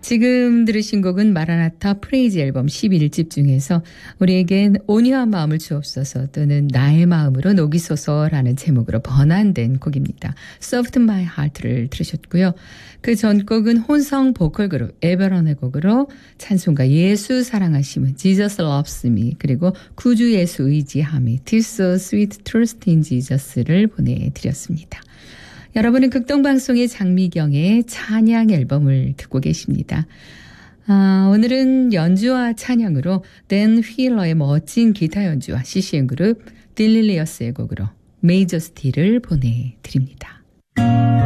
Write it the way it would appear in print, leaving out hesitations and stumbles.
지금 들으신 곡은 마라나타 프레이즈 앨범 11집 중에서 우리에겐 온유한 마음을 주옵소서 또는 나의 마음으로 녹이소서라는 제목으로 번안된 곡입니다. Soft My Heart를 들으셨고요. 그 전 곡은 혼성 보컬 그룹 에베런의 곡으로 찬송가 예수 사랑하심은 Jesus Loves Me 그리고 구주 예수 의지함이 Tis So Sweet Trust in Jesus를 보내드렸습니다. 여러분은 극동방송의 장미경의 찬양 앨범을 듣고 계십니다. 오늘은 연주와 찬양으로 댄 휠러의 멋진 기타 연주와 CCM 그룹 딜릴리어스의 곡으로 메이저 스틸을 보내드립니다.